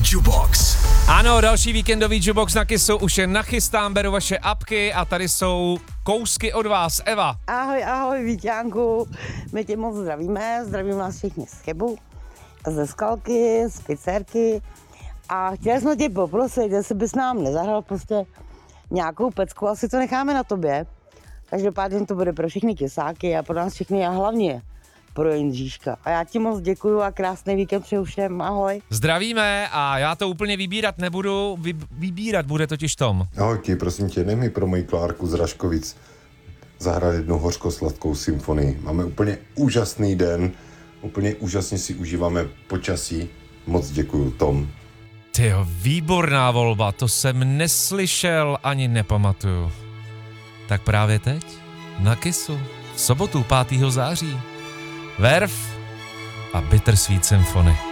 Jukebox. Ano, další víkendový Jukebox na Kissu už je nachystán, beru vaše apky a tady jsou kousky od vás. Eva. Ahoj Vítánku, my tě moc zdravíme vás všichni z Chebu, ze Skalky, z pizzerky a chtěli jsme tě poprosit, jestli bys nám nezahrál prostě nějakou pecku, asi to necháme na tobě, takže pádem to bude pro všechny kysáky a pro nás všechny a hlavně pro Jindříška. A já ti moc děkuju a krásný víkend přeju všem, ahoj. Zdravíme a já to úplně vybírat nebudu, vybírat bude totiž Tom. Ahoj ti, prosím tě, mi pro moji Klárku z Raškovic zahrát jednu hořko-sladkou symfonii. Máme úplně úžasný den, úplně úžasně si užíváme počasí. Moc děkuju, Tom. Tyjo, výborná volba, to jsem neslyšel ani nepamatuju. Tak právě teď, na Kissu, v sobotu 5. září, Verve a Bittersweet Symphony.